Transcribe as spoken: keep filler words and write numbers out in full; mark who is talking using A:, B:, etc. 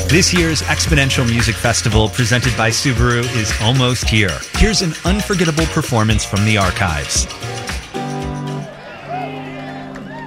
A: This year's Exponential Music Festival, presented by Subaru, is almost here. Here's an unforgettable performance from the archives.